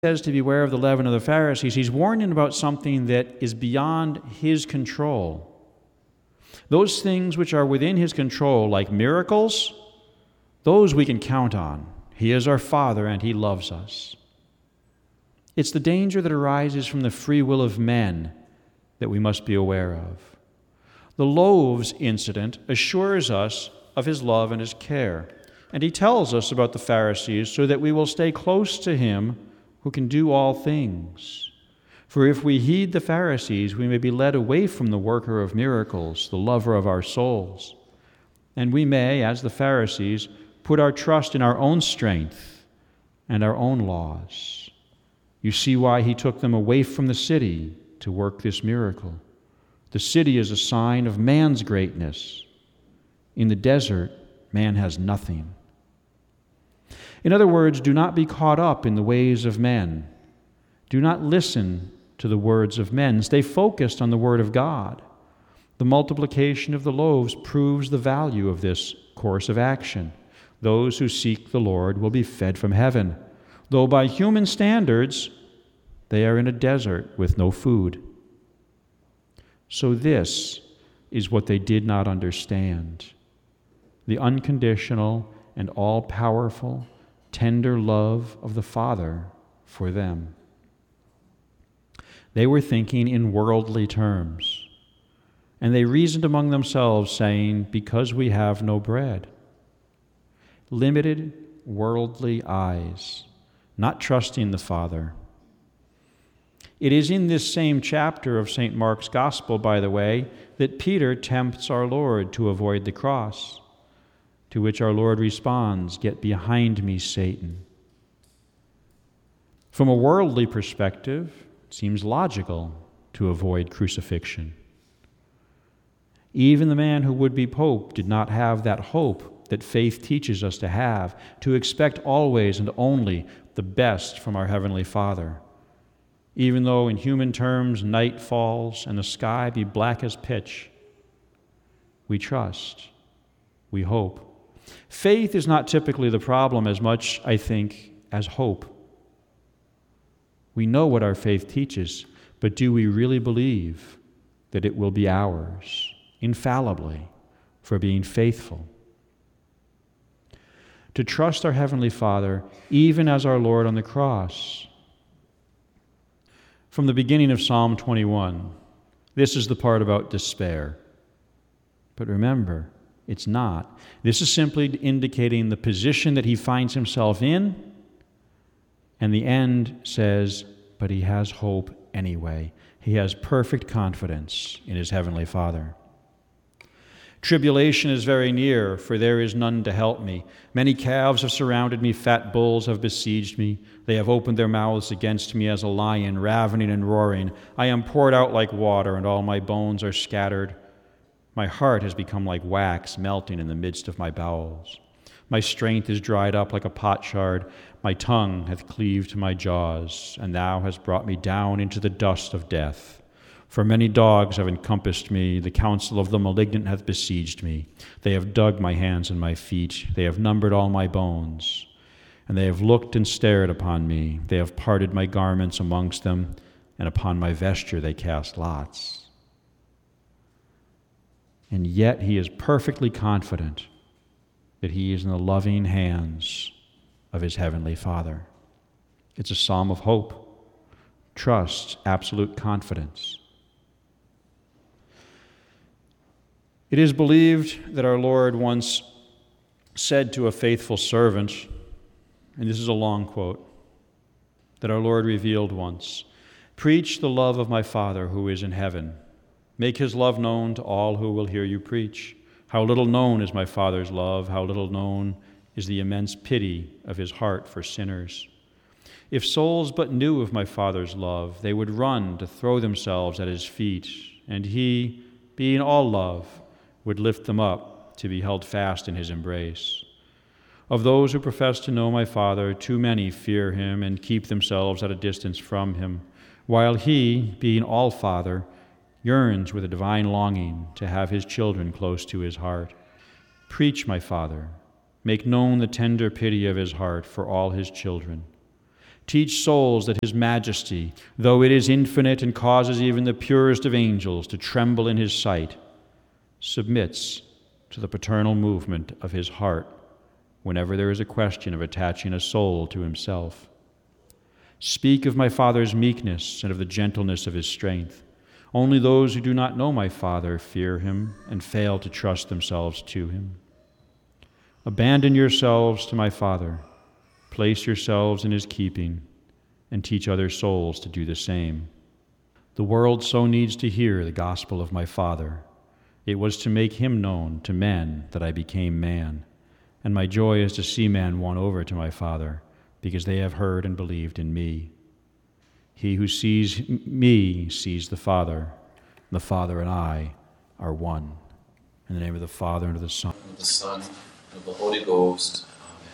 says to beware of the leaven of the Pharisees, he's warning about something that is beyond his control. Those things which are within his control, like miracles, those we can count on. He is our Father and he loves us. It's the danger that arises from the free will of men that we must be aware of. The loaves incident assures us of his love and his care, and he tells us about the Pharisees so that we will stay close to him who can do all things. For if we heed the Pharisees, we may be led away from the worker of miracles, the lover of our souls. And we may, as the Pharisees, put our trust in our own strength and our own laws. You see why he took them away from the city to work this miracle. The city is a sign of man's greatness. In the desert, man has nothing. In other words, do not be caught up in the ways of men. Do not listen to the words of men. Stay focused on the Word of God. The multiplication of the loaves proves the value of this course of action. Those who seek the Lord will be fed from heaven, though by human standards, they are in a desert with no food. So this is what they did not understand: the unconditional and all-powerful, tender love of the Father for them. They were thinking in worldly terms, and they reasoned among themselves, saying, because we have no bread. Limited, worldly eyes, not trusting the Father. It is in this same chapter of St. Mark's Gospel, by the way, that Peter tempts our Lord to avoid the cross, to which our Lord responds, "Get behind me, Satan." From a worldly perspective, it seems logical to avoid crucifixion. Even the man who would be pope did not have that hope that faith teaches us to have, to expect always and only the best from our Heavenly Father. Even though in human terms night falls and the sky be black as pitch, we trust, we hope. Faith is not typically the problem as much, I think, as hope. We know what our faith teaches, but do we really believe that it will be ours, infallibly, for being faithful? To trust our Heavenly Father, even as our Lord on the cross. From the beginning of Psalm 21, this is the part about despair. But remember, it's not. This is simply indicating the position that he finds himself in, and the end says, but he has hope anyway. He has perfect confidence in his Heavenly Father. Tribulation is very near, for there is none to help me. Many calves have surrounded me, fat bulls have besieged me. They have opened their mouths against me as a lion, ravening and roaring. I am poured out like water, and all my bones are scattered. My heart has become like wax, melting in the midst of my bowels. My strength is dried up like a potsherd. My tongue hath cleaved to my jaws, and thou hast brought me down into the dust of death. For many dogs have encompassed me, the counsel of the malignant hath besieged me. They have dug my hands and my feet, they have numbered all my bones, and they have looked and stared upon me. They have parted my garments amongst them, and upon my vesture they cast lots. And yet he is perfectly confident that he is in the loving hands of his Heavenly Father. It's a psalm of hope, trust, absolute confidence. It is believed that our Lord once said to a faithful servant, and this is a long quote, that our Lord revealed once, "Preach the love of my Father who is in heaven. Make his love known to all who will hear you preach. How little known is my Father's love, how little known is the immense pity of his heart for sinners. If souls but knew of my Father's love, they would run to throw themselves at his feet, and he, being all love, would lift them up to be held fast in his embrace. Of those who profess to know my Father, too many fear him and keep themselves at a distance from him, while he, being all Father, yearns with a divine longing to have his children close to his heart. Preach, my Father. Make known the tender pity of his heart for all his children. Teach souls that his majesty, though it is infinite and causes even the purest of angels to tremble in his sight, submits to the paternal movement of his heart whenever there is a question of attaching a soul to himself. Speak of my Father's meekness and of the gentleness of his strength. Only those who do not know my Father fear him and fail to trust themselves to him. Abandon yourselves to my Father. Place yourselves in his keeping, and teach other souls to do the same. The world so needs to hear the gospel of my Father. It was to make him known to men that I became man, and my joy is to see men won over to my Father, because they have heard and believed in me. He who sees me sees the Father. The Father and I are one. In the name of the Father, and of the Son, and of the Son, and of the Holy Ghost.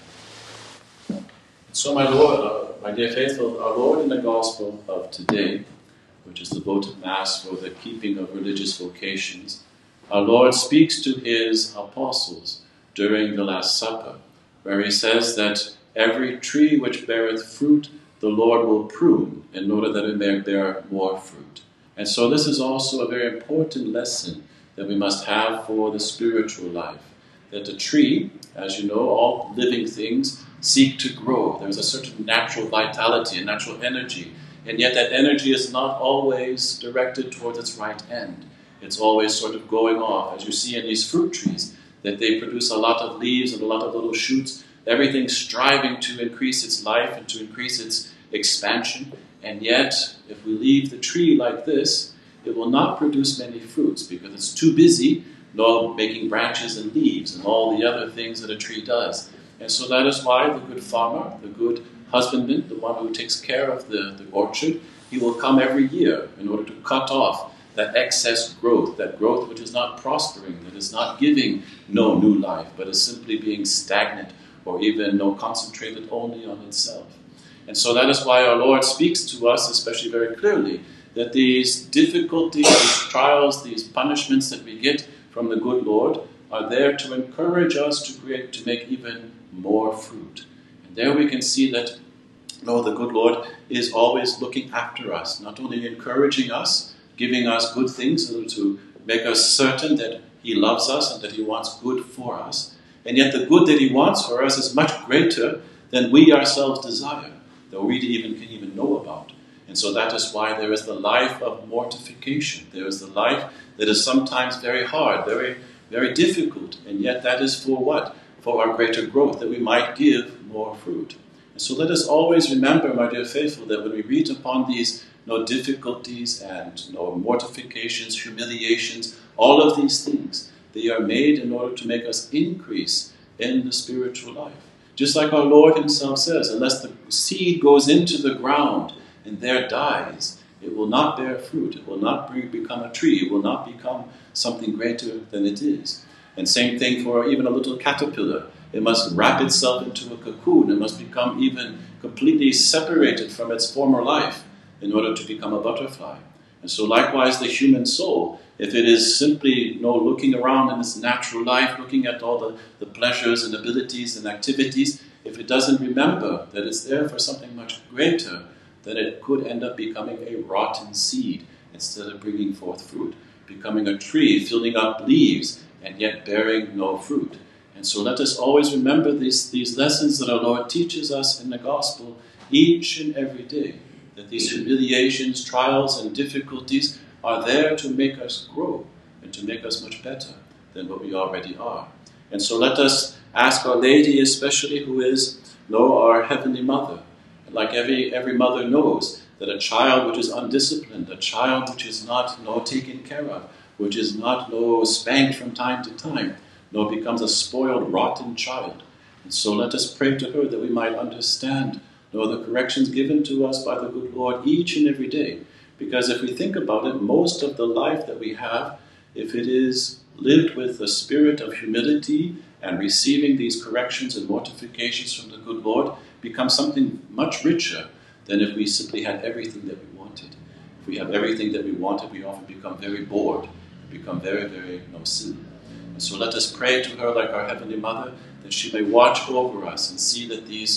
Amen. So, my Lord, my dear faithful, our Lord in the Gospel of today, which is the votive Mass for the keeping of religious vocations, our Lord speaks to his apostles during the Last Supper, where he says that every tree which beareth fruit, the Lord will prune, in order that it may bear more fruit. And so this is also a very important lesson that we must have for the spiritual life. That the tree, as you know, all living things seek to grow. There's a certain natural vitality, a natural energy, and yet that energy is not always directed towards its right end. It's always sort of going off, as you see in these fruit trees, that they produce a lot of leaves and a lot of little shoots, everything striving to increase its life and to increase its expansion. And yet, if we leave the tree like this, it will not produce many fruits because it's too busy making branches and leaves and all the other things that a tree does. And so that is why the good farmer, the good husbandman, the one who takes care of the orchard, he will come every year in order to cut off that excess growth, that growth which is not prospering, that is not giving no new life, but is simply being stagnant or even concentrated only on itself. And so that is why our Lord speaks to us, especially very clearly, that these difficulties, these trials, these punishments that we get from the good Lord are there to encourage us to make even more fruit. And there we can see that the good Lord is always looking after us, not only encouraging us, giving us good things to make us certain that he loves us and that he wants good for us. And yet the good that he wants for us is much greater than we ourselves desire, that we can even know about. And so that is why there is the life of mortification. There is the life that is sometimes very hard, very, very difficult. And yet that is for what? For our greater growth, that we might give more fruit. And so let us always remember, my dear faithful, that when we read upon these difficulties and mortifications, humiliations, all of these things, they are made in order to make us increase in the spiritual life. Just like our Lord himself says, unless the seed goes into the ground and there dies, it will not bear fruit. It will not become a tree. It will not become something greater than it is. And same thing for even a little caterpillar. It must wrap itself into a cocoon. It must become even completely separated from its former life in order to become a butterfly. And so likewise the human soul, if it is simply looking around in its natural life, looking at all the pleasures and abilities and activities, if it doesn't remember that it's there for something much greater, then it could end up becoming a rotten seed instead of bringing forth fruit, becoming a tree, filling up leaves, and yet bearing no fruit. And so let us always remember these lessons that our Lord teaches us in the Gospel each and every day, that these humiliations, trials, and difficulties are there to make us grow and to make us much better than what we already are. And so let us ask Our Lady, especially, who is our Heavenly Mother. And like every mother knows that a child which is undisciplined, a child which is not taken care of, which is not spanked from time to time, becomes a spoiled, rotten child. And so let us pray to her that we might understand the corrections given to us by the good Lord each and every day. Because if we think about it, most of the life that we have, if it is lived with the spirit of humility and receiving these corrections and mortifications from the good Lord, becomes something much richer than if we simply had everything that we wanted. If we have everything that we wanted, we often become very bored, become very, very silly. And so let us pray to her like our Heavenly Mother, that she may watch over us and see that these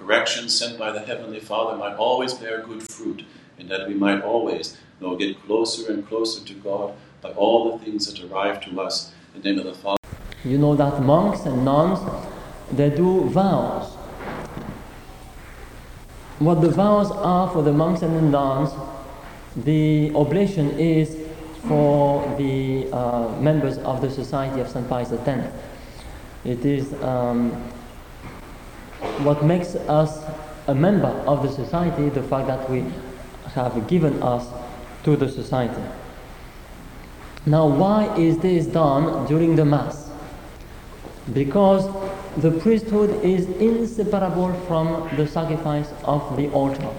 correction sent by the Heavenly Father might always bear good fruit, and that we might always get closer and closer to God by all the things that arrive to us in the name of the Father. You know that monks and nuns, they do vows. What the vows are for the monks and the nuns, the oblation is for the members of the Society of St. Pius X. It is what makes us a member of the society, the fact that we have given us to the society. Now, why is this done during the Mass? Because the priesthood is inseparable from the sacrifice of the altar.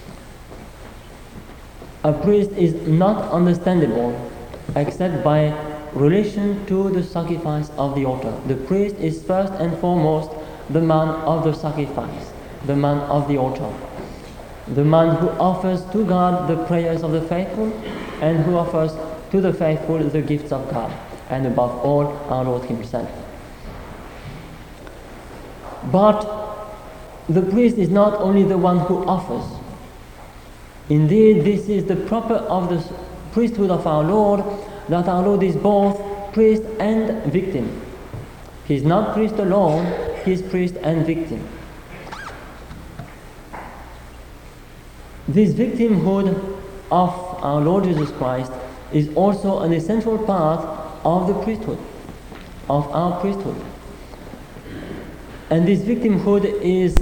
A priest is not understandable except by relation to the sacrifice of the altar. The priest is first and foremost the man of the sacrifice, the man of the altar, the man who offers to God the prayers of the faithful and who offers to the faithful the gifts of God, and above all, our Lord Himself. But the priest is not only the one who offers. Indeed, this is the proper of the priesthood of our Lord, that our Lord is both priest and victim. He is not priest alone, He is priest and victim. This victimhood of our Lord Jesus Christ is also an essential part of the priesthood, of our priesthood. And this victimhood is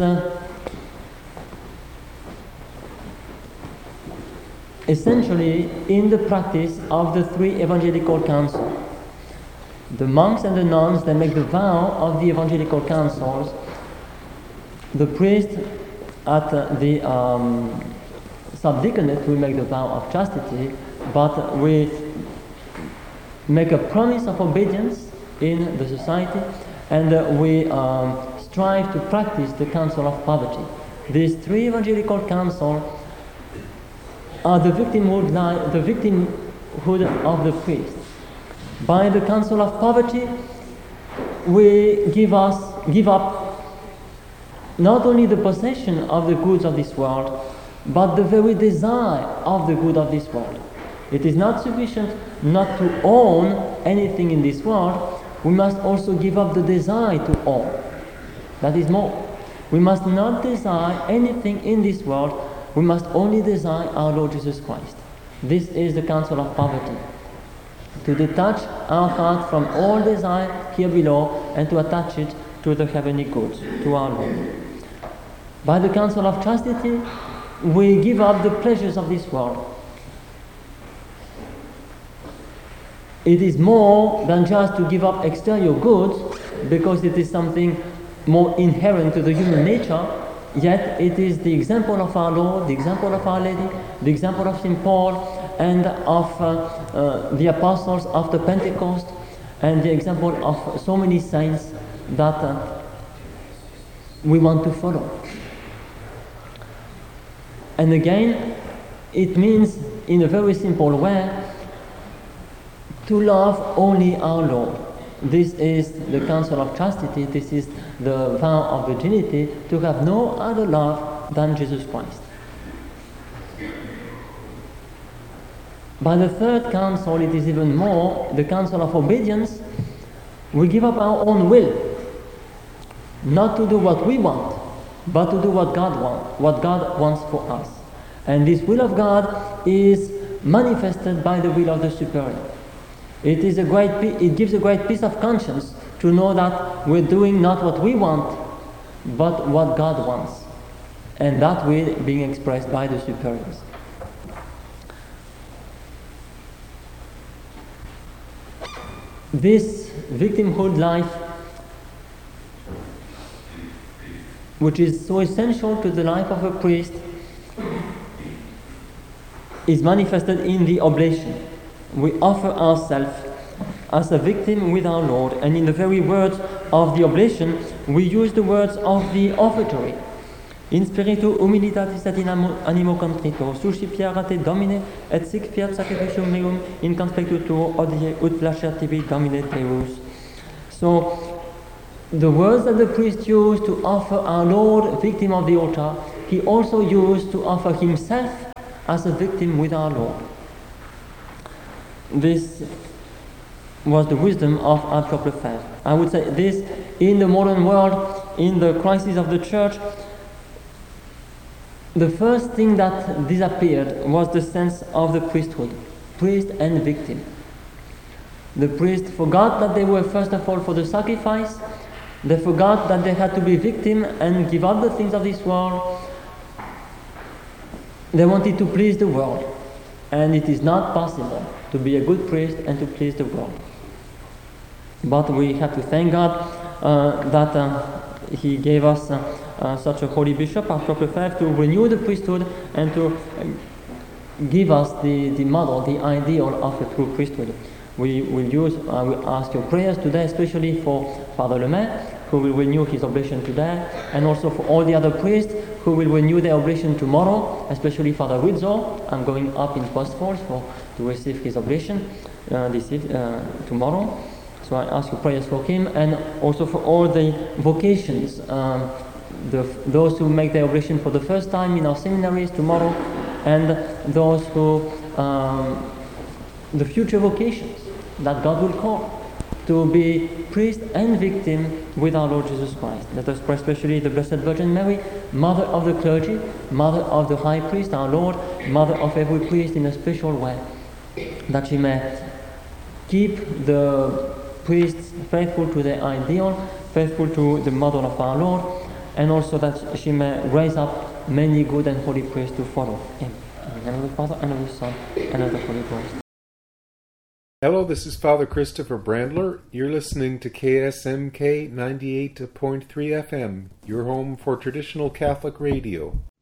essentially in the practice of the three evangelical councils. The monks and the nuns, they make the vow of the evangelical councils. The priest at the subdeaconate will make the vow of chastity, but we make a promise of obedience in the society, and we strive to practice the counsel of poverty. These three evangelical counsels are the victimhood of the priest. By the counsel of poverty, we give up not only the possession of the goods of this world, but the very desire of the good of this world. It is not sufficient not to own anything in this world, we must also give up the desire to own. That is more. We must not desire anything in this world, we must only desire our Lord Jesus Christ. This is the counsel of poverty. To detach our heart from all desire here below and to attach it to the heavenly goods, to our Lord. By the counsel of chastity, we give up the pleasures of this world. It is more than just to give up exterior goods, because it is something more inherent to the human nature, yet it is the example of our Lord, the example of Our Lady, the example of St. Paul, and of the apostles after Pentecost, and the example of so many saints that we want to follow. And again, it means in a very simple way to love only our Lord. This is the counsel of chastity, this is the vow of virginity, to have no other love than Jesus Christ. By the third counsel, it is even more the counsel of obedience. We give up our own will, not to do what we want, but to do what God wants for us. And this will of God is manifested by the will of the Superior. It gives a great peace of conscience to know that we're doing not what we want, but what God wants. And that will being expressed by the superiors. This victimhood life, which is so essential to the life of a priest, is manifested in the oblation. We offer ourselves as a victim with our Lord, and in the very words of the oblation, we use the words of the offertory. In spiritu humilitatis et in animo contrito, suscipiara te Domine, et sic fiat sacrificium meum in conspectu tuo odie ut placer tibi Domine Deus. So, the words that the priest used to offer our Lord victim of the altar, he also used to offer himself as a victim with our Lord. This was the wisdom of Antioch Lefebvre. I would say this, in the modern world, in the crisis of the church, the first thing that disappeared was the sense of the priesthood, priest and victim. The priest forgot that they were first of all for the sacrifice. They forgot that they had to be victim and give up the things of this world. They wanted to please the world, and it is not possible to be a good priest and to please the world. But we have to thank God that He gave us such a holy bishop, Antioch Lefebvre, to renew the priesthood and to give us the model, the ideal of a true priesthood. We will ask your prayers today, especially for Father Lemay, who will renew his oblation today, and also for all the other priests who will renew their oblation tomorrow, especially Father Rizzo. I'm going up in Postforce to receive his oblation tomorrow. So I ask your prayers for him, and also for all the vocations, those who make their oblation for the first time in our seminaries tomorrow, and those who, the future vocations that God will call to be priest and victim with our Lord Jesus Christ. Let us pray especially the Blessed Virgin Mary, Mother of the clergy, Mother of the High Priest, our Lord, Mother of every priest in a special way, that she may keep the priests faithful to their ideal, faithful to the model of our Lord, and also that she may raise up many good and holy priests to follow Him. In the name of the Father, and of the Son, and of the Holy Ghost. Hello, this is Father Christopher Brandler. You're listening to KSMK 98.3 FM, your home for traditional Catholic radio.